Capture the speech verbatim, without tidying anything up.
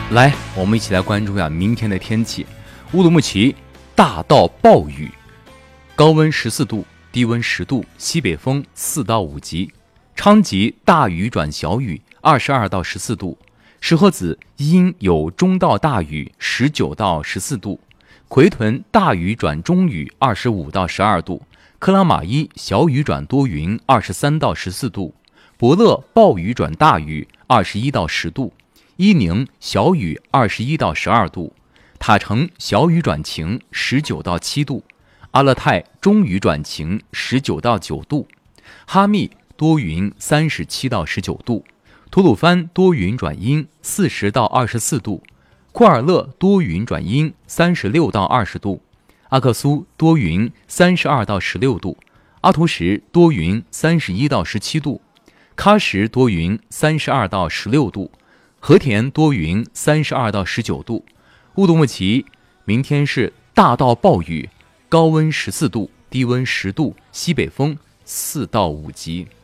来，我们一起来关注呀明天的天气。乌鲁木齐大到暴雨，高温十四度，低温十度，西北风四到五级。昌吉大雨转小雨，二十二到十四度。石河子阴有中到大雨，十九到十四度。奎屯大雨转中雨，二十五到十二度。克拉玛依小雨转多云，二十三到十四度。伯乐暴雨转大雨，二十一到十度。伊宁小雨，二十一到十二度。塔城小雨转晴，十九到七度。阿勒泰中雨转晴，十九到九度。哈密多云，三十七到十九度。吐鲁番多云转阴，四十到二十四度。库尔勒多云转阴，三十六到二十度。阿克苏多云，三十二到十六度。阿图什多云，三十一到十七度。喀什多云，三十二到十六度。和田多云，三十二到十九度。乌鲁木齐明天是大到暴雨，高温十四度，低温十度，西北风四到五级。